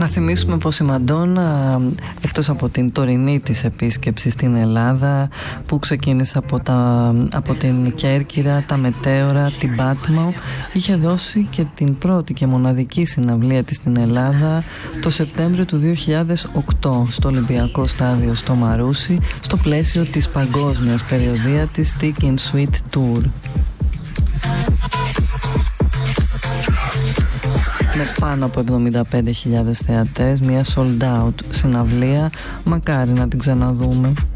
Να θυμίσουμε πως η Μαντόνα, εκτός από την τωρινή της επίσκεψη στην Ελλάδα που ξεκίνησε από την Κέρκυρα, τα Μετέωρα, την Πάτμο, είχε δώσει και την πρώτη και μοναδική συναυλία της στην Ελλάδα το Σεπτέμβριο του 2008 στο Ολυμπιακό Στάδιο στο Μαρούσι, στο πλαίσιο της παγκόσμιας περιοδία της Stick in Sweet Tour. Με πάνω από 75.000 θεατές, μια sold out συναυλία, μακάρι να την ξαναδούμε.